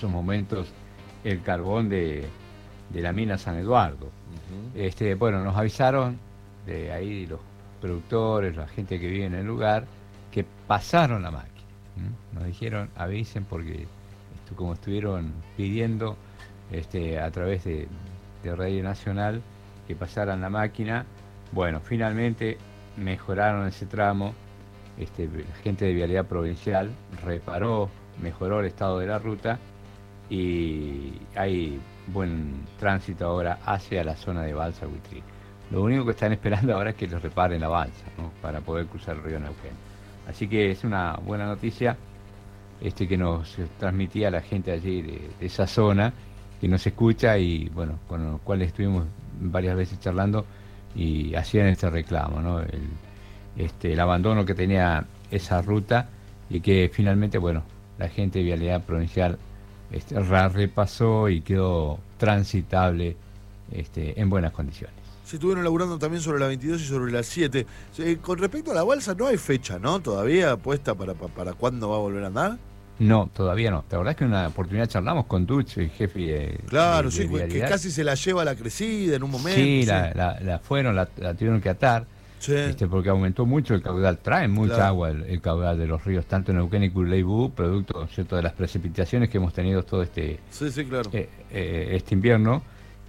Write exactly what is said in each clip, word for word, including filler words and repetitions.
esos momentos el carbón de, de la mina San Eduardo. Uh-huh. Este, bueno, nos avisaron de ahí los productores, la gente que vive en el lugar, que pasaron la máquina. ¿Mm? Nos dijeron, avisen porque esto, como estuvieron pidiendo este, a través de, de Radio Nacional que pasaran la máquina, bueno, finalmente mejoraron ese tramo. Este, la gente de Vialidad Provincial reparó, mejoró el estado de la ruta y hay buen tránsito ahora hacia la zona de Balsa Huitrí. Lo único que están esperando ahora es que les reparen la balsa, ¿no? Para poder cruzar el río Neuquén. Así que es una buena noticia este, que nos transmitía la gente allí de, de esa zona, que nos escucha y bueno, con los cuales estuvimos varias veces charlando y hacían este reclamo, ¿no? El, este, el abandono que tenía esa ruta y que finalmente, bueno, la gente de Vialidad Provincial este, repasó y quedó transitable este, en buenas condiciones. Se estuvieron laburando también sobre la veintidós y sobre la siete. Eh, con respecto a la balsa, no hay fecha, ¿no? Todavía puesta para, para, para cuándo va a volver a andar. No, todavía no. La verdad es que en una oportunidad charlamos con Duch, el jefe de, claro, de, sí, de que casi se la lleva a la crecida en un momento. Sí, sí. La, la, la fueron, la, la tuvieron que atar, sí. este, porque aumentó mucho el caudal. Trae mucha claro. agua el, el caudal de los ríos, tanto en Neuquén y Curleibú, producto, ¿cierto?, de las precipitaciones que hemos tenido todo este, sí, sí, claro. eh, eh, este invierno.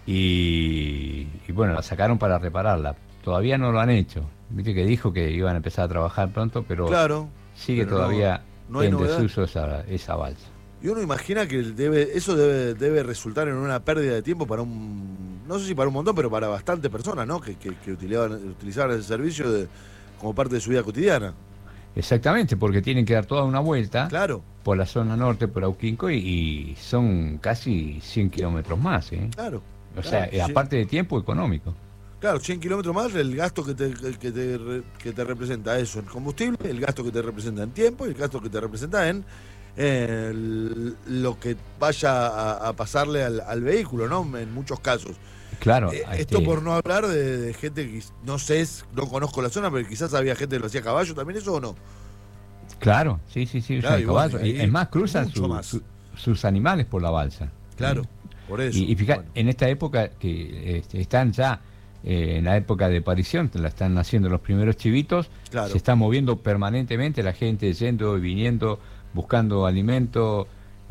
Y, y bueno, la sacaron para repararla. Todavía no lo han hecho. Viste que dijo que iban a empezar a trabajar pronto, pero claro, sigue pero todavía no, no en novedad. desuso esa, esa balsa. Y uno imagina que debe, eso debe, debe resultar en una pérdida de tiempo para un, no sé si para un montón, pero para bastantes personas, ¿no? Que, que, que utilizaban, utilizaban ese servicio de, como parte de su vida cotidiana. Exactamente, porque tienen que dar toda una vuelta claro. por la zona norte, por Auquinco, y, y son casi cien kilómetros más, ¿eh? Claro. O claro, sea, sí. aparte de tiempo económico. Claro, cien kilómetros más, el gasto que te, que, te, que te representa eso en combustible, el gasto que te representa en tiempo y el gasto que te representa en eh, el, lo que vaya a, a pasarle al, al vehículo, ¿no? En muchos casos. Claro. Eh, este... Esto por no hablar de, de gente que no sé, no conozco la zona, pero quizás había gente que lo hacía a caballo, ¿también eso o no? Claro, sí, sí, sí, claro, usan caballo. Y, es más, cruzan su, más. Su, sus animales por la balsa. Claro. Por eso, y, y fíjate, bueno. en esta época que este, están ya eh, en la época de parición, la están haciendo los primeros chivitos, claro. se está moviendo permanentemente la gente yendo y viniendo, buscando alimento,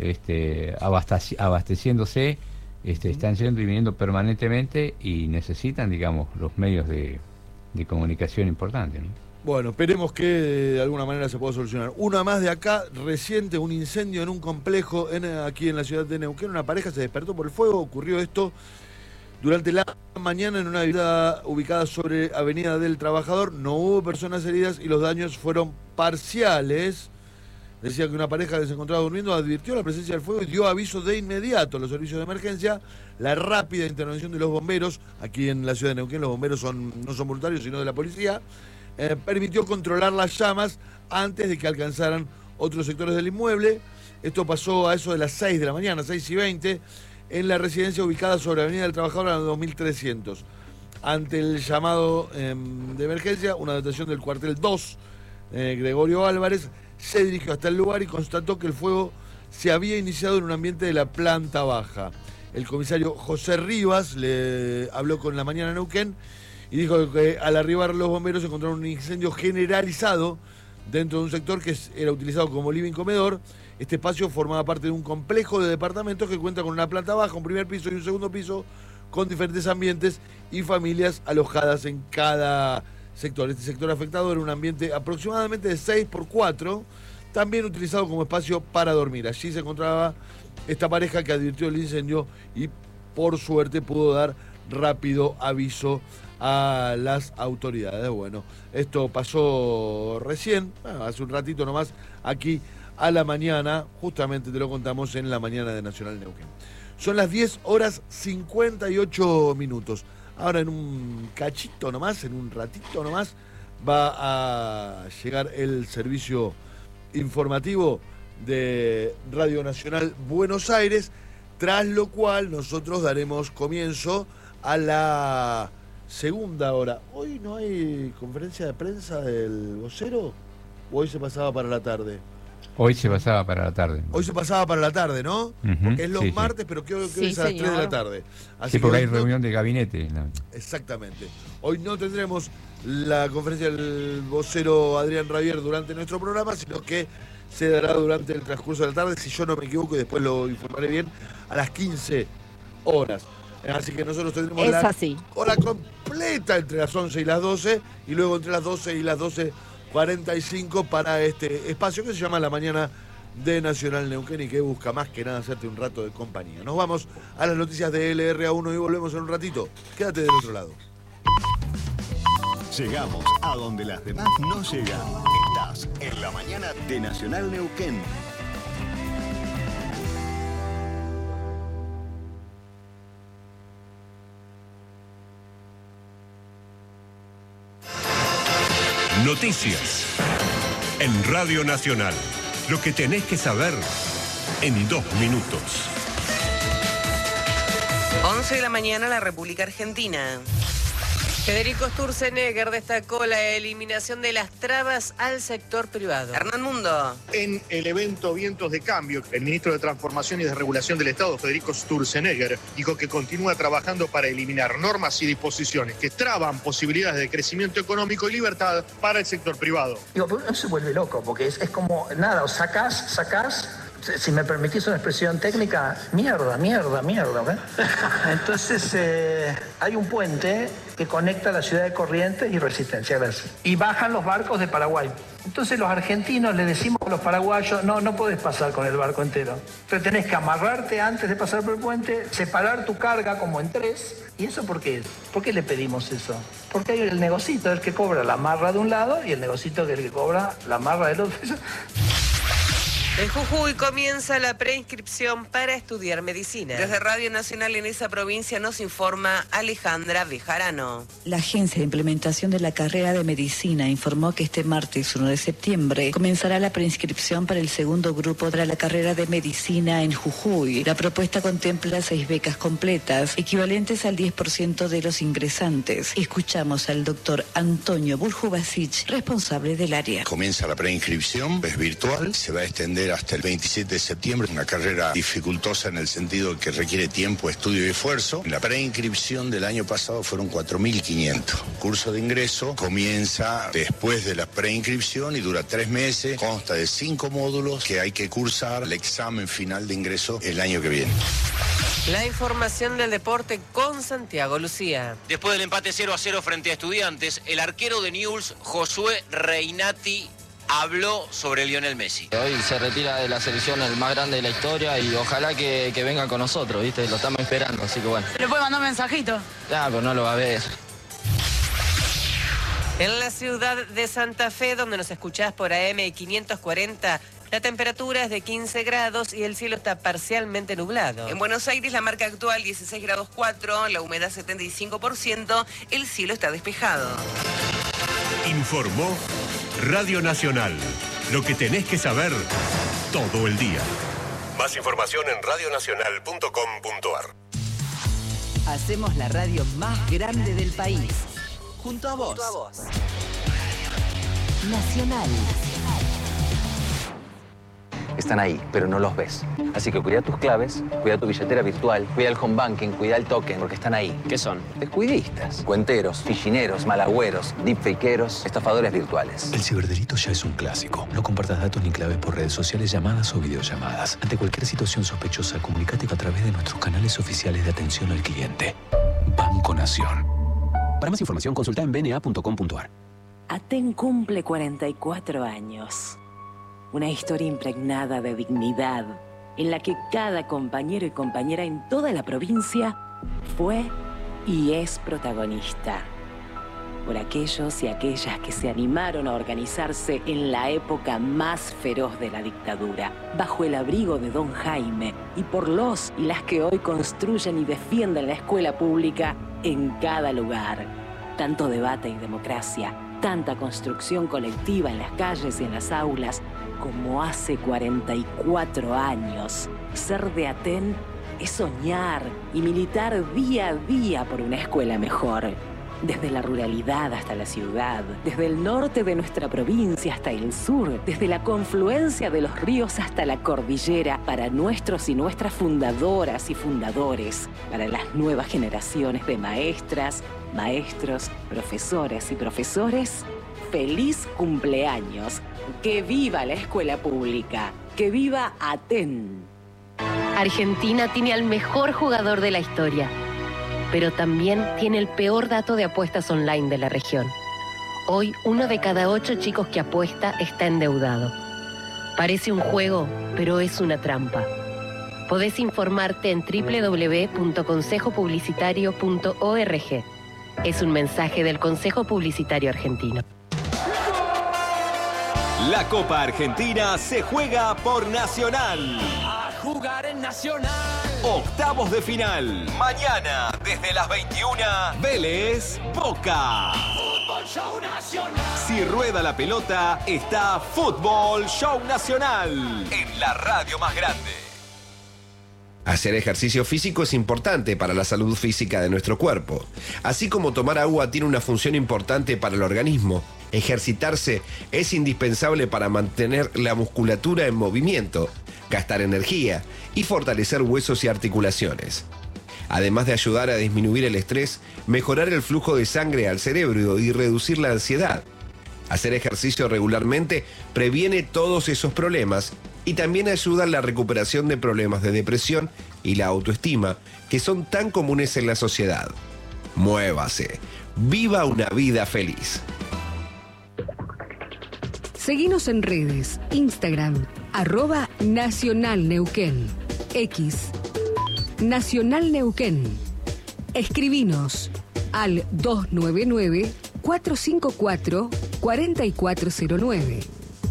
este, abasteci abasteciéndose, este, uh-huh. están yendo y viniendo permanentemente y necesitan, digamos, los medios de, de comunicación importantes, ¿no? Bueno, esperemos que de alguna manera se pueda solucionar. Una más de acá, reciente, un incendio en un complejo en, aquí en la ciudad de Neuquén. Una pareja se despertó por el fuego. Ocurrió esto durante la mañana en una vivienda ubicada sobre Avenida del Trabajador. No hubo personas heridas y los daños fueron parciales. Decía que una pareja que se encontraba durmiendo advirtió la presencia del fuego y dio aviso de inmediato a los servicios de emergencia. La rápida intervención de los bomberos, aquí en la ciudad de Neuquén los bomberos son, no son voluntarios sino de la policía, Eh, permitió controlar las llamas antes de que alcanzaran otros sectores del inmueble. Esto pasó a eso de las seis de la mañana, seis y veinte, en la residencia ubicada sobre Avenida del Trabajador a dos mil trescientos. Ante el llamado eh, de emergencia, una dotación del cuartel dos, eh, Gregorio Álvarez, se dirigió hasta el lugar y constató que el fuego se había iniciado en un ambiente de la planta baja. El comisario José Rivas le habló con La Mañana Neuquén y dijo que al arribar los bomberos encontraron un incendio generalizado dentro de un sector que era utilizado como living comedor. Este espacio formaba parte de un complejo de departamentos que cuenta con una planta baja, un primer piso y un segundo piso, con diferentes ambientes y familias alojadas en cada sector. Este sector afectado era un ambiente aproximadamente de seis por cuatro, también utilizado como espacio para dormir. Allí se encontraba esta pareja que advirtió el incendio y por suerte pudo dar rápido aviso a las autoridades. Bueno, esto pasó recién, hace un ratito nomás, aquí a la mañana, justamente te lo contamos en la mañana de Nacional Neuquén. Son las diez horas cincuenta y ocho minutos. Ahora en un cachito nomás, en un ratito nomás, va a llegar el servicio informativo de Radio Nacional Buenos Aires, tras lo cual nosotros daremos comienzo a la segunda hora. ¿Hoy no hay conferencia de prensa del vocero? ¿O hoy se pasaba para la tarde? Hoy se pasaba para la tarde. Hoy se pasaba para la tarde, ¿no? Uh-huh, porque es los sí, martes, sí. pero creo que Sí, hoy es a las señor. tres de la tarde. Así Sí, porque que hay hoy no- reunión de gabinete. ¿no? Exactamente. Hoy no tendremos la conferencia del vocero Adrián Ravier durante nuestro programa, sino que se dará durante el transcurso de la tarde, si yo no me equivoco, y después lo informaré bien, a las quince horas. Así que nosotros tendremos Es la así. hora completa entre las once y las doce, y luego entre las doce y las doce cuarenta y cinco para este espacio que se llama La Mañana de Nacional Neuquén y que busca más que nada hacerte un rato de compañía. Nos vamos a las noticias de L R A uno y volvemos en un ratito. Quédate del otro lado. Llegamos a donde las demás no llegan. Estás en La Mañana de Nacional Neuquén. Noticias en Radio Nacional. Lo que tenés que saber en dos minutos. once de la mañana, la República Argentina. Federico Sturzenegger destacó la eliminación de las trabas al sector privado. Hernán Mundo. En el evento Vientos de Cambio, el ministro de Transformación y Desregulación del Estado, Federico Sturzenegger, dijo que continúa trabajando para eliminar normas y disposiciones que traban posibilidades de crecimiento económico y libertad para el sector privado. Digo, pero uno se vuelve loco, porque es, es como, nada, o sacás, sacás, si- si me permitís una expresión técnica, mierda, mierda, mierda. ¿eh? Entonces, eh, hay un puente que conecta la ciudad de Corrientes y Resistencia, gracias. Y bajan los barcos de Paraguay. Entonces los argentinos le decimos a los paraguayos, no, no podés pasar con el barco entero. Entonces tenés que amarrarte antes de pasar por el puente, separar tu carga como en tres. ¿Y eso por qué? ¿Por qué le pedimos eso? Porque hay el negocito, el que cobra la amarra de un lado y el negocito que es el que cobra la amarra del otro. En Jujuy comienza la preinscripción para estudiar medicina. Desde Radio Nacional en esa provincia nos informa Alejandra Bejarano. La Agencia de Implementación de la Carrera de Medicina informó que este martes uno de septiembre comenzará la preinscripción para el segundo grupo para la carrera de Medicina en Jujuy. La propuesta contempla seis becas completas, equivalentes al diez por ciento de los ingresantes. Escuchamos al doctor Antonio Burjubasic, responsable del área. Comienza la preinscripción, es virtual, se va a extender hasta el veintisiete de septiembre, una carrera dificultosa en el sentido que requiere tiempo, estudio y esfuerzo. La preinscripción del año pasado fueron cuatro mil quinientos. El curso de ingreso comienza después de la preinscripción y dura tres meses, consta de cinco módulos que hay que cursar el examen final de ingreso el año que viene. La información del deporte con Santiago Lucía. Después del empate cero a cero frente a Estudiantes, el arquero de Newell's, Josué Reinati, habló sobre Lionel Messi. Hoy se retira de la selección el más grande de la historia y ojalá que, que venga con nosotros, ¿viste? Lo estamos esperando, así que bueno. ¿Le puede mandar un mensajito? Ya, pero no lo va a ver. En la ciudad de Santa Fe, donde nos escuchás por A M quinientos cuarenta, la temperatura es de quince grados y el cielo está parcialmente nublado. En Buenos Aires la marca actual dieciséis grados cuatro, la humedad setenta y cinco por ciento, el cielo está despejado. Informó Radio Nacional. Lo que tenés que saber todo el día. Más información en radionacional punto com punto ar. Hacemos la radio más grande del país. Junto a vos. Junto a vos. Nacional. Están ahí, pero no los ves. Así que cuida tus claves, cuida tu billetera virtual, cuida el home banking, cuida el token, porque están ahí. ¿Qué son? Descuidistas, cuenteros, fichineros, malagüeros, deepfakeros, estafadores virtuales. El ciberdelito ya es un clásico. No compartas datos ni claves por redes sociales, llamadas o videollamadas. Ante cualquier situación sospechosa, comunícate a través de nuestros canales oficiales de atención al cliente. Banco Nación. Para más información, consulta en b n a punto com punto ar. Aten cumple cuarenta y cuatro años. Una historia impregnada de dignidad, en la que cada compañero y compañera en toda la provincia fue y es protagonista. Por aquellos y aquellas que se animaron a organizarse en la época más feroz de la dictadura, bajo el abrigo de Don Jaime, y por los y las que hoy construyen y defienden la escuela pública en cada lugar. Tanto debate y democracia, tanta construcción colectiva en las calles y en las aulas, como hace cuarenta y cuatro años. Ser de Aten es soñar y militar día a día por una escuela mejor. Desde la ruralidad hasta la ciudad, desde el norte de nuestra provincia hasta el sur, desde la confluencia de los ríos hasta la cordillera, para nuestros y nuestras fundadoras y fundadores, para las nuevas generaciones de maestras, maestros, profesoras y profesores, ¡feliz cumpleaños! ¡Que viva la escuela pública! ¡Que viva Aten! Argentina tiene al mejor jugador de la historia, pero también tiene el peor dato de apuestas online de la región. Hoy, uno de cada ocho chicos que apuesta está endeudado. Parece un juego, pero es una trampa. Podés informarte en doble u doble u doble u punto consejo publicitario punto org. Es un mensaje del Consejo Publicitario Argentino. La Copa Argentina se juega por Nacional. A jugar en Nacional. Octavos de final. Mañana, desde las veintiuna, Vélez, Boca. Fútbol Show Nacional. Si rueda la pelota, está Fútbol Show Nacional. En la radio más grande. Hacer ejercicio físico es importante para la salud física de nuestro cuerpo. Así como tomar agua tiene una función importante para el organismo, ejercitarse es indispensable para mantener la musculatura en movimiento, gastar energía y fortalecer huesos y articulaciones. Además de ayudar a disminuir el estrés, mejorar el flujo de sangre al cerebro y reducir la ansiedad. Hacer ejercicio regularmente previene todos esos problemas y también ayuda en la recuperación de problemas de depresión y la autoestima que son tan comunes en la sociedad. Muévase. Viva una vida feliz. Seguinos en redes, Instagram, arroba Nacional Neuquén, X, Nacional Neuquén. Escribinos al dos nueve nueve, cuatro cinco cuatro, cuatro cuatro cero nueve.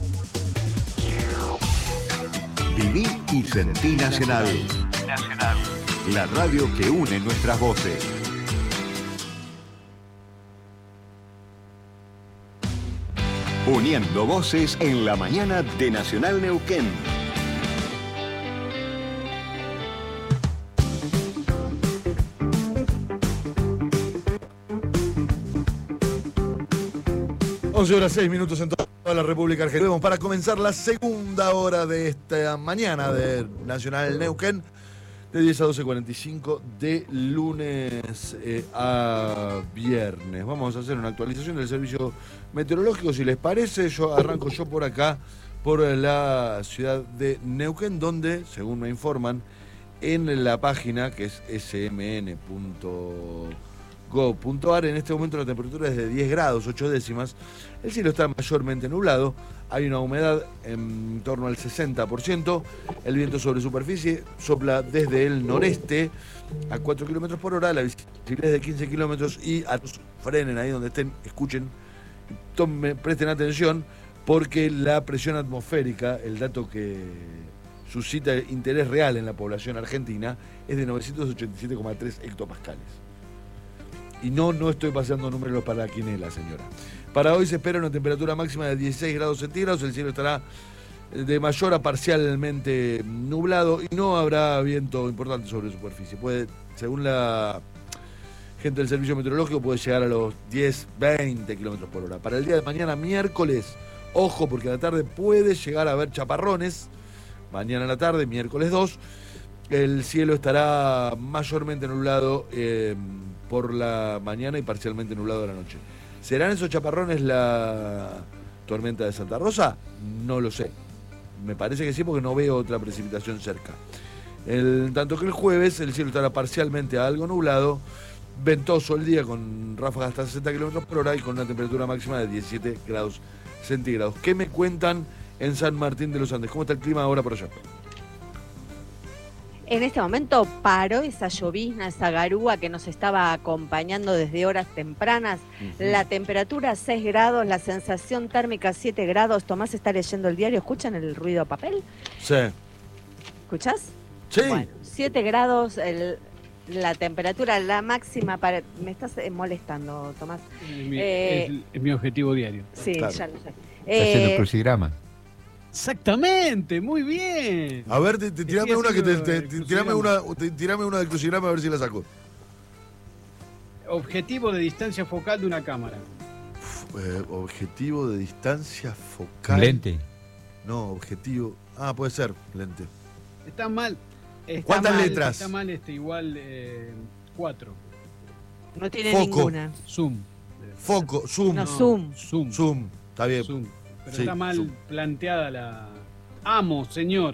Viví y sentí Nacional. Nacional. La radio que une nuestras voces. Uniendo voces en la mañana de Nacional Neuquén. once horas seis minutos en toda la República Argentina. Vamos para comenzar la segunda hora de esta mañana de Nacional Neuquén, de diez a doce cuarenta y cinco, de lunes eh, a viernes. Vamos a hacer una actualización del servicio meteorológico, si les parece. Yo arranco yo por acá, por la ciudad de Neuquén, donde, según me informan, en la página, que es ese eme ene punto gob punto ar, en este momento la temperatura es de diez grados, ocho décimas. El cielo está mayormente nublado, hay una humedad en torno al sesenta por ciento, el viento sobre superficie sopla desde el noreste a cuatro kilómetros por hora, la visibilidad es de quince kilómetros y a todos frenen ahí donde estén, escuchen, tomen, presten atención, porque la presión atmosférica, el dato que suscita interés real en la población argentina, es de novecientos ochenta y siete coma tres hectopascales. Y no, no estoy paseando números para la quinela, señora. Para hoy se espera una temperatura máxima de dieciséis grados centígrados, el cielo estará de mayor a parcialmente nublado y no habrá viento importante sobre superficie. Puede, según la gente del servicio meteorológico, puede llegar a los diez, veinte kilómetros por hora. Para el día de mañana, miércoles, ojo, porque a la tarde puede llegar a haber chaparrones. Mañana a la tarde, miércoles dos, el cielo estará mayormente nublado eh, por la mañana y parcialmente nublado a la noche. ¿Serán esos chaparrones la tormenta de Santa Rosa? No lo sé. Me parece que sí, porque no veo otra precipitación cerca. El, tanto que el jueves el cielo estará parcialmente algo nublado, ventoso el día con ráfagas hasta sesenta kilómetros por hora y con una temperatura máxima de diecisiete grados centígrados. ¿Qué me cuentan en San Martín de los Andes? ¿Cómo está el clima ahora por allá? En este momento paró esa llovizna, esa garúa que nos estaba acompañando desde horas tempranas. Uh-huh. La temperatura seis grados, la sensación térmica siete grados. Tomás está leyendo el diario, ¿escuchan el ruido a papel? Sí. ¿Escuchás? Sí. Bueno, siete grados, el, la temperatura, la máxima para... Me estás molestando, Tomás. Es mi, eh, es, es mi objetivo diario. Sí, claro. Ya lo sé. Está eh, haciendo crucigrama. Exactamente, muy bien. A ver, te, te, tirame una que te, te, te, tirame una, te, tirame una del crucigrama a ver si la saco. objetivo de distancia focal de una cámara. Eh, objetivo de distancia focal. Lente. No, objetivo. Ah, puede ser, lente. Está mal. Está ¿Cuántas mal, letras? Está mal, este, igual eh, cuatro. No tiene Foco. ninguna. Zoom. Foco, zoom. No, zoom. Zoom. Zoom. Está bien. Zoom. Pero Sí, está mal zoom. planteada la. Amo, señor.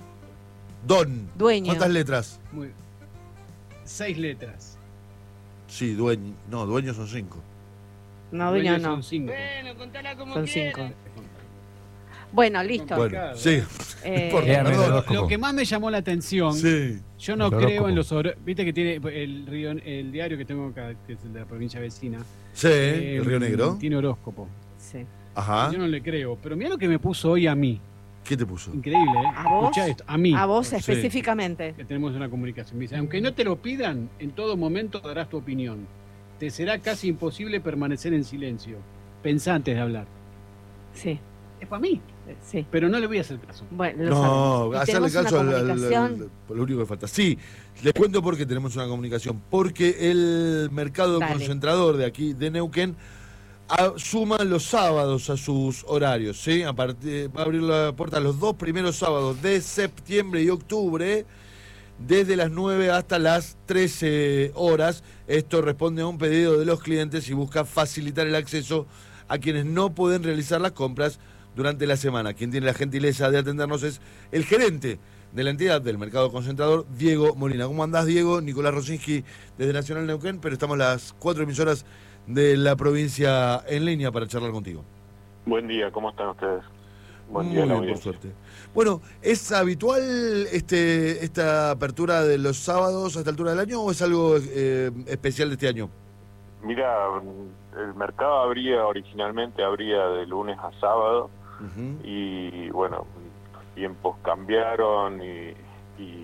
Don. Dueño. ¿Cuántas letras? Muy... Seis letras. Sí, dueño. No, dueños son cinco. No, dueño Dueños no. Son cinco. Son cinco. Bueno, listo. Bueno, sí. Eh, No importa, perdón. Lo, lo que más me llamó la atención, Sí. yo no El creo horóscopo. en los horarios. Viste que tiene el, río, el diario que tengo acá, que es el de la provincia vecina. Sí, el Río Negro. Tiene horóscopo. Sí. Ajá. Yo no le creo, pero mira lo que me puso hoy a mí. ¿Qué te puso? Increíble, ¿eh? ¿A vos? Escuchá esto, a mí. A vos Sí. específicamente. Que tenemos una comunicación. Me dice, aunque no te lo pidan, en todo momento darás tu opinión. Te será casi imposible permanecer en silencio. Pensá antes de hablar. Sí. Es para mí. Sí. Pero no le voy a hacer caso. Bueno, lo No, sabemos. Y hacerle tenemos caso una al, al- comunicación. al- lo único que falta. Sí, les cuento por qué tenemos una comunicación. Porque el mercado Dale. concentrador de aquí, de Neuquén, a- suma los sábados a sus horarios. ¿Sí? A partir, va a abrir la puerta los dos primeros sábados de septiembre y octubre, desde las nueve hasta las trece horas. Esto responde a un pedido de los clientes y busca facilitar el acceso a quienes no pueden realizar las compras durante la semana. Quien tiene la gentileza de atendernos es el gerente de la entidad del mercado concentrador, Diego Molina. ¿Cómo andás, Diego? Nicolás Rosinski desde Nacional Neuquén, pero estamos las cuatro emisoras de la provincia en línea para charlar contigo. Buen día, ¿cómo están ustedes? Buen Muy día, a la bien, por audiencia. suerte. Bueno, ¿es habitual este esta apertura de los sábados a esta altura del año o es algo eh, especial de este año? Mira, el mercado abría, originalmente abría de lunes a sábado, y bueno, los tiempos cambiaron y, y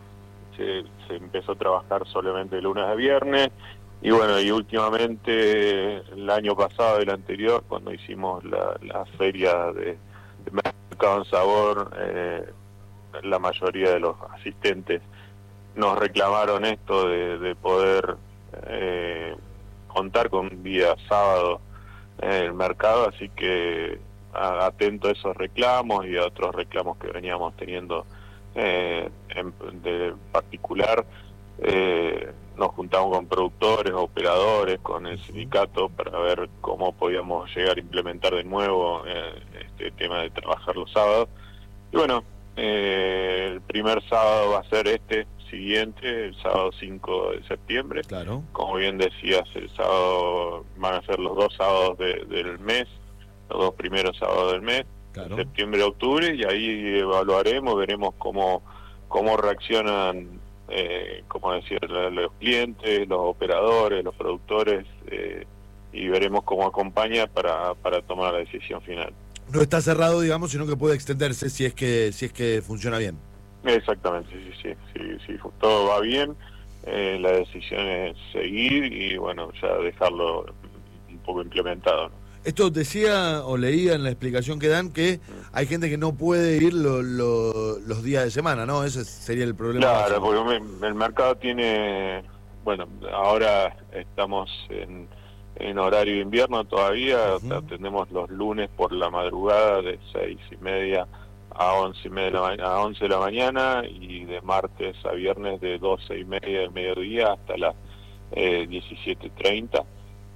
se, se empezó a trabajar solamente de lunes a viernes. Y bueno, y últimamente, el año pasado y el anterior, cuando hicimos la, la feria de, de Mercado en Sabor, eh, la mayoría de los asistentes nos reclamaron esto de, de poder eh, contar con un día sábado en el mercado, así que a- atento a esos reclamos y a otros reclamos que veníamos teniendo eh, en, de particular. Eh, nos juntamos con productores, operadores, con el sindicato para ver cómo podíamos llegar a implementar de nuevo eh, este tema de trabajar los sábados. Y bueno, eh, el primer sábado va a ser este siguiente, el sábado cinco de septiembre. Claro. Como bien decías, el sábado van a ser los dos sábados de- del mes, los dos primeros sábados del mes, Claro. septiembre y octubre, y ahí evaluaremos, veremos cómo, cómo reaccionan, eh, como decía, la- los clientes, los operadores, los productores, eh, y veremos cómo acompaña para, para tomar la decisión final. No está cerrado, digamos, sino que puede extenderse si es que si es que funciona bien. Exactamente, sí, sí, sí, sí, sí, todo va bien, eh, la decisión es seguir y bueno, ya dejarlo un poco implementado, ¿no? Esto decía o leía en la explicación que dan que hay gente que no puede ir lo- lo- los días de semana, ¿no? Ese sería el problema. Claro, básico. porque me- el mercado tiene, bueno, ahora estamos en, en horario de invierno todavía, atendemos los lunes por la madrugada de seis y media a once y media de la, ma- a once de la mañana y de martes a viernes de doce y media del mediodía hasta las eh, diecisiete treinta.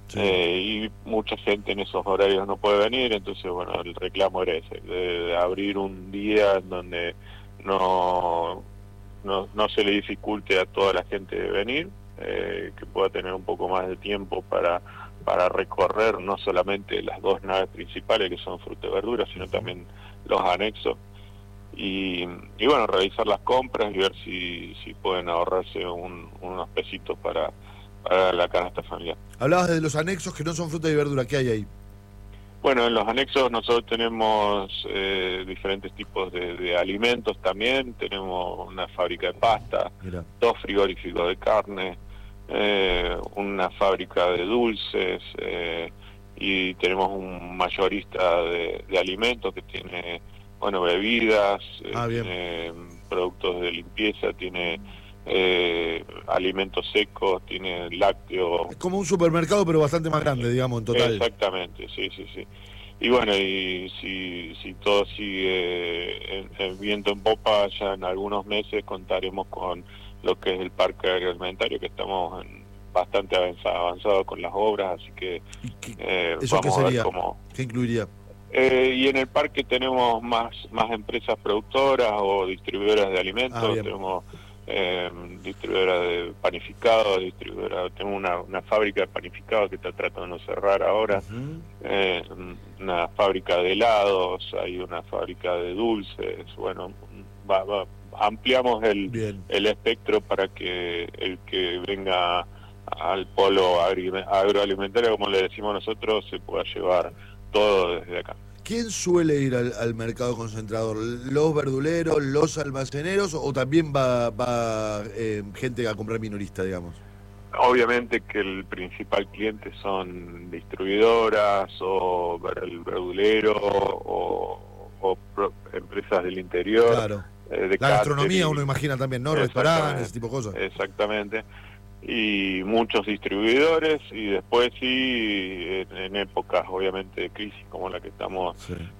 Eh, y mucha gente en esos horarios no puede venir, entonces bueno, el reclamo era ese, de, de abrir un día en donde no, no, no se le dificulte a toda la gente de venir, eh, que pueda tener un poco más de tiempo para, para recorrer no solamente las dos naves principales que son fruta y verdura, sino también los anexos. Y, y bueno, realizar las compras y ver si, si pueden ahorrarse un- unos pesitos para, para la canasta familiar. Hablabas de los anexos que no son fruta y verdura. ¿Qué hay ahí? Bueno, en los anexos nosotros tenemos eh, diferentes tipos de, de alimentos también. Tenemos una fábrica de pasta, Mira. dos frigoríficos de carne, eh, una fábrica de dulces eh, y tenemos un mayorista de, de alimentos que tiene, bueno, bebidas, eh, Ah, bien. tiene productos de limpieza, tiene eh, alimentos secos, tiene lácteos. Es como un supermercado, pero bastante más grande, digamos, en total. Exactamente, sí, sí, sí. Y bueno, y si, si todo sigue en, en viento en popa, ya en algunos meses contaremos con lo que es el parque agroalimentario, que estamos en bastante avanzado, avanzado con las obras, así que eh, ¿Eso vamos qué a ver sería? cómo... ¿Qué incluiría? Eh, y en el parque tenemos más más empresas productoras o distribuidoras de alimentos, Ah, bien. tenemos eh, distribuidoras de panificados, distribuidoras, tenemos una, una fábrica de panificados que está tratando de cerrar ahora, eh, una fábrica de helados, hay una fábrica de dulces, bueno, va, va, ampliamos el, el espectro para que el que venga al polo agri- agroalimentario, como le decimos nosotros, se pueda llevar todo desde acá. ¿Quién suele ir al, al mercado concentrador? ¿Los verduleros, los almaceneros o también va, va eh, gente a comprar minorista, digamos? Obviamente que el principal cliente son distribuidoras o el verdulero o, o pro- empresas del interior. Claro. eh, de La gastronomía catering. uno imagina también, ¿no? Exactamente. Restaurantes, ese tipo de cosas. Exactamente. Y muchos distribuidores, y después sí, en, en épocas obviamente de crisis como la que estamos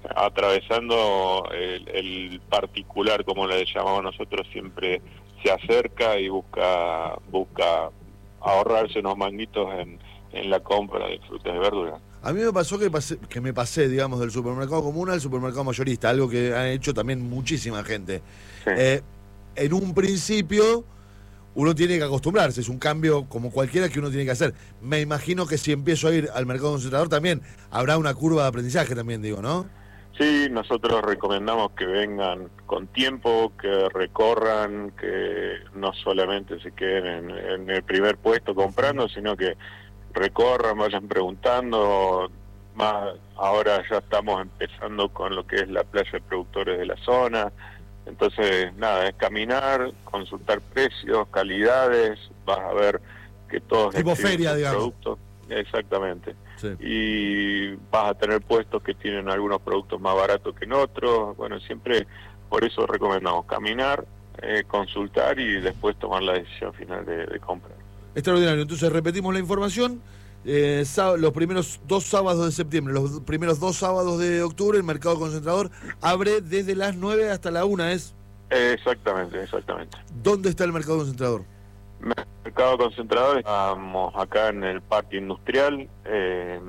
atravesando, el, el particular, como le llamamos nosotros, siempre se acerca y busca busca ahorrarse unos manguitos en, en la compra de frutas y verduras. A mí me pasó que, pasé, que me pasé, digamos, del supermercado común al supermercado mayorista, algo que ha hecho también muchísima gente. Eh, en un principio uno tiene que acostumbrarse, es un cambio como cualquiera que uno tiene que hacer. Me imagino que si empiezo a ir al mercado concentrador también habrá una curva de aprendizaje también, digo, ¿no? Sí, nosotros recomendamos que vengan con tiempo, que recorran, que no solamente se queden en, en el primer puesto comprando, sino que recorran, vayan preguntando. Más ahora ya estamos empezando con lo que es la playa de productores de la zona. Entonces, nada, es caminar, consultar precios, calidades, vas a ver que todos Tipo exhiben feria, sus digamos. productos. Exactamente. Sí. Y vas a tener puestos que tienen algunos productos más baratos que en otros. Bueno, siempre por eso recomendamos caminar, eh, consultar y después tomar la decisión final de, de compra. Extraordinario. Entonces repetimos la información. Eh, sá- los primeros dos sábados de septiembre, los primeros dos sábados de octubre, el mercado concentrador abre desde las nueve hasta la una. ¿Es? Eh, exactamente, exactamente. ¿Dónde está el mercado concentrador? Mercado concentrador, estamos acá en el parque industrial, eh,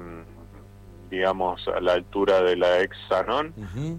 digamos a la altura de la ex Sanón,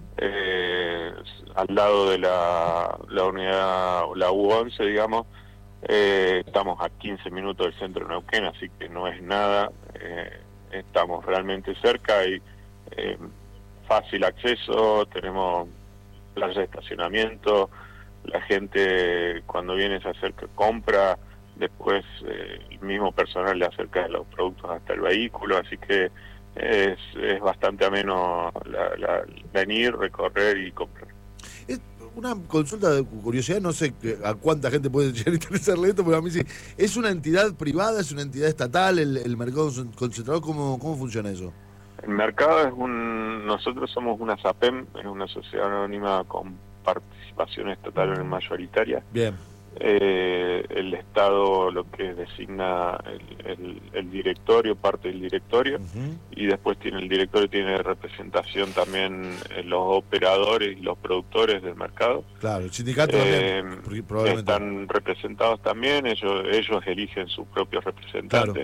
eh, al lado de la, la unidad, la U once, digamos. Eh, estamos a quince minutos del centro de Neuquén, así que no es nada, eh, estamos realmente cerca y eh, fácil acceso, tenemos plazas de estacionamiento, la gente cuando viene se acerca, compra, después eh, el mismo personal le acerca los productos hasta el vehículo, así que es, es bastante ameno la, la, venir, recorrer y comprar. Una consulta de curiosidad, no sé que- a cuánta gente puede llegar a interesarle esto, pero a mí sí. ¿Es una entidad privada, es una entidad estatal, el, el mercado concentrador? ¿Cómo, cómo funciona eso? El mercado es un, nosotros somos una SAPEM, es una sociedad anónima con participación estatal mayoritaria. Bien. Eh, el Estado lo que designa el, el, el directorio, parte del directorio, y después tiene el directorio tiene representación también en los operadores y los productores del mercado. Claro, el sindicato Eh, también, porque probablemente. están representados también, ellos ellos eligen sus propios representantes.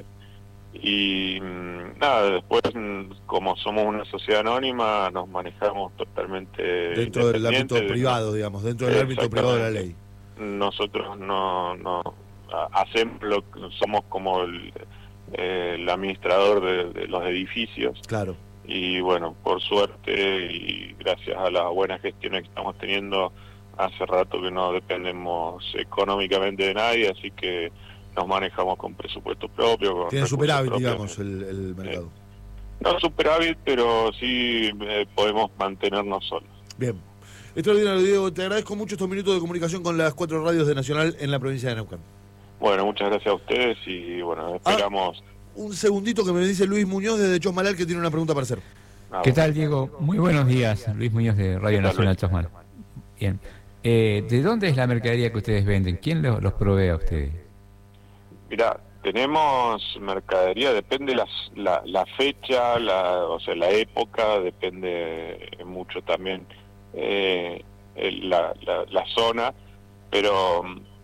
Y mm, nada, después mm, como somos una sociedad anónima nos manejamos totalmente Dentro del ámbito independiente de- privado, digamos, dentro del ámbito privado de la ley. Nosotros no, no a- hacemos lo que- somos como el, eh, el administrador de, de los edificios. Claro. Y bueno, por suerte y gracias a las buenas gestiones que estamos teniendo, hace rato que no dependemos económicamente de nadie, así que nos manejamos con presupuesto propio. Con Tiene recursos superávit, propios. digamos, el, el mercado. No superávit, pero sí eh, podemos mantenernos solos. Bien. Extraordinario, Diego. Te agradezco mucho estos minutos de comunicación con las cuatro radios de Nacional en la provincia de Neuquén. Bueno, muchas gracias a ustedes y bueno, esperamos... Un segundito que me dice Luis Muñoz desde Chosmalal que tiene una pregunta para hacer. ¿Qué tal, Diego? Muy buenos días, Luis Muñoz de Radio Nacional Chosmal. Bien. Eh, ¿De dónde es la mercadería que ustedes venden? ¿Quién los, los provee a ustedes? Mirá, tenemos mercadería, depende las, la, la fecha, la, o sea, la época, depende mucho también eh, el, la, la, la zona, pero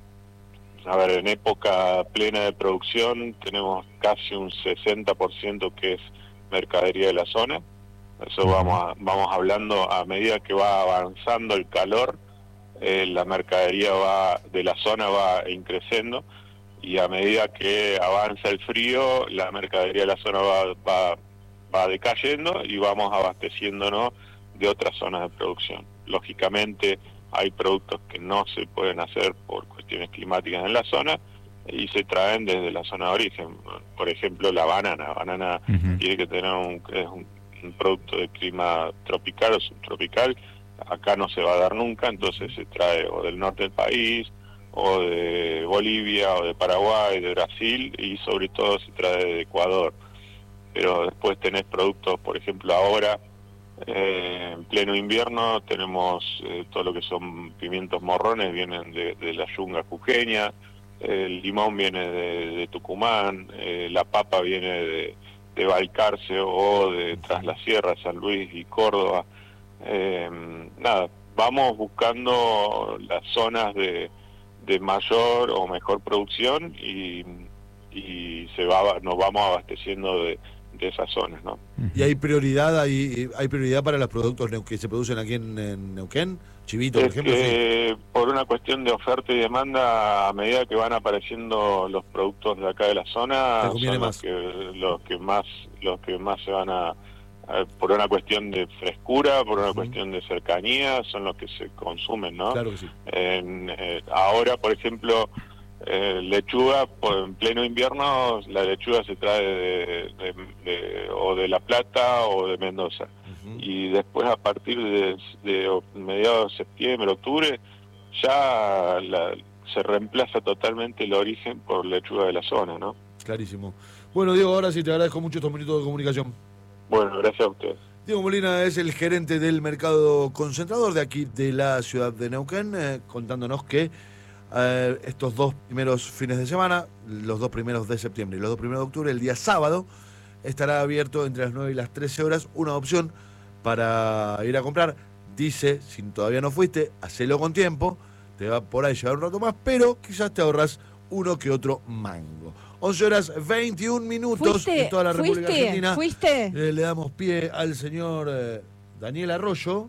a ver, en época plena de producción tenemos casi un sesenta por ciento que es mercadería de la zona. Eso vamos a, vamos hablando a medida que va avanzando el calor, eh, la mercadería va de la zona va increciendo, y a medida que avanza el frío, la mercadería de la zona va, va, va decayendo y vamos abasteciéndonos de otras zonas de producción. Lógicamente hay productos que no se pueden hacer por cuestiones climáticas en la zona y se traen desde la zona de origen. Por ejemplo, la banana. La banana uh-huh. tiene que tener un, es un, un producto de clima tropical o subtropical. Acá no se va a dar nunca, entonces se trae o del norte del país, o de Bolivia, o de Paraguay, de Brasil, y sobre todo se trae de Ecuador. Pero después tenés productos, por ejemplo, ahora, eh, en pleno invierno, tenemos eh, todo lo que son pimientos morrones, vienen de, de la yunga jujeña, el limón viene de, de Tucumán, eh, la papa viene de, de Balcarce o de Tras la Sierra, San Luis y Córdoba. Eh, nada, vamos buscando las zonas de de mayor o mejor producción y, y se va nos vamos abasteciendo de, de esas zonas, ¿no? ¿Y hay prioridad hay, hay prioridad para los productos que se producen aquí en, en Neuquén? Chivito, por es ejemplo. Que, sí. Por una cuestión de oferta y demanda, a medida que van apareciendo los productos de acá de la zona, son los que, los que más los que más se van a por una cuestión de frescura, por una uh-huh. cuestión de cercanía, son los que se consumen, ¿no? Claro que sí. En, eh, ahora, por ejemplo, eh, lechuga, por, en pleno invierno, la lechuga se trae de, de, de, o de La Plata o de Mendoza. Uh-huh. Y después, a partir de, de mediados de septiembre, octubre, ya la, se reemplaza totalmente el origen por lechuga de la zona, ¿no? Clarísimo. Bueno, Diego, ahora sí te agradezco mucho estos minutos de comunicación. Bueno, gracias a ustedes. Diego Molina es el gerente del mercado concentrador de aquí de la ciudad de Neuquén, eh, contándonos que eh, estos dos primeros fines de semana, los dos primeros de septiembre y los dos primeros de octubre, el día sábado, estará abierto entre las nueve y las trece horas, una opción para ir a comprar. Dice, si todavía no fuiste, hacelo con tiempo, te va por ahí llevar un rato más, pero quizás te ahorras uno que otro mango. once horas veintiún minutos ¿Fuiste, en toda la República fuiste, Argentina. ¿Fuiste? Eh, le damos pie al señor eh, Daniel Arroyo.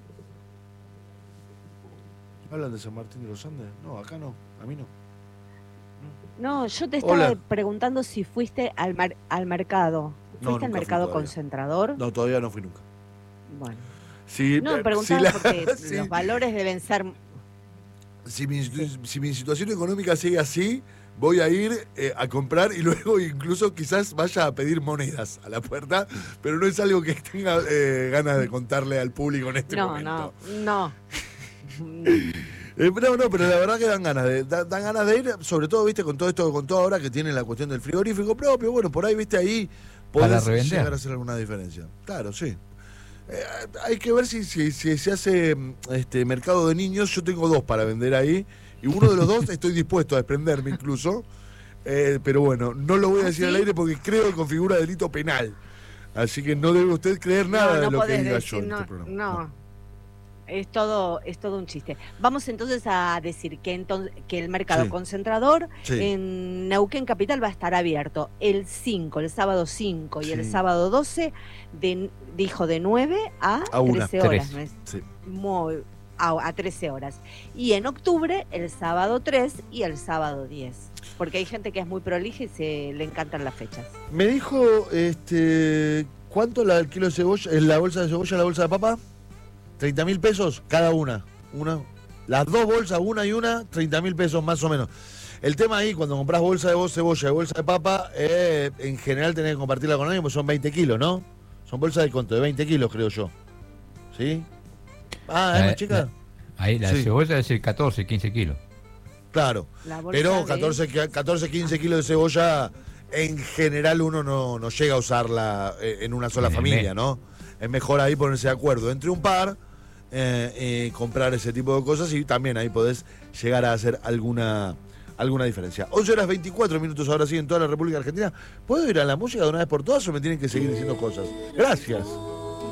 ¿Hablan de San Martín de los Andes? No, acá no, a mí no. No, yo te estaba Hola. preguntando si fuiste al, mar, al mercado. No, ¿Fuiste al nunca fui mercado todavía. concentrador? No, todavía no fui nunca. Bueno. Si, No, eh, preguntaba si la- porque si- los valores deben ser... Si mi, si mi situación económica sigue así, voy a ir eh, a comprar y luego incluso quizás vaya a pedir monedas a la puerta, pero no es algo que tenga eh, ganas de contarle al público en este No, momento. no, no. Eh, no, no, pero la verdad que dan ganas de, da- dan ganas de ir, sobre todo, viste, con todo esto, con todo ahora que tiene la cuestión del frigorífico propio, bueno, por ahí, viste, ahí Para podés revender. llegar a hacer alguna diferencia. Claro, sí. Eh, hay que ver si, si, si se hace este mercado de niños. Yo tengo dos para vender ahí y uno de los dos estoy dispuesto a desprenderme incluso, eh, pero bueno, no lo voy a decir ¿Ah, al sí? aire porque creo que configura delito penal, así que no debe usted creer nada no, no de lo que podés diga decir, yo en no, este programa. no. Es todo, es todo un chiste. Vamos entonces a decir que entonces que el mercado Sí. concentrador Sí. en Neuquén Capital va a estar abierto el cinco, el sábado cinco y el Sí. sábado doce, de, dijo de nueve a, A una. trece horas. Tres. ¿no es? Sí. Muy- a, a trece horas. Y en octubre, el sábado tres y el sábado diez. Porque hay gente que es muy prolija y se le encantan las fechas. Me dijo, este, ¿cuánto la, el kilo de cebolla, eh, la bolsa de cebolla, la bolsa de papa? treinta mil pesos cada una. una. Las dos bolsas, una y una, treinta mil pesos más o menos. El tema ahí, cuando compras bolsa de cebolla y bolsa de papa, eh, en general tenés que compartirla con alguien, porque son veinte kilos, ¿no? Son bolsas de cuánto, de veinte kilos, creo yo. ¿Sí? Ah, ¿es La- más chica? la- ahí la Sí. cebolla es el catorce, quince kilos. Claro. La bolsa Pero de- catorce, catorce, quince kilos de cebolla, en general uno no, no llega a usarla eh, en una sola En el familia, mes. ¿no? Es mejor ahí ponerse de acuerdo entre un par eh, eh, comprar ese tipo de cosas y también ahí podés llegar a hacer alguna, alguna diferencia. once horas veinticuatro minutos ahora sí en toda la República Argentina. ¿Puedo ir a la música de una vez por todas o me tienen que seguir diciendo cosas? Gracias.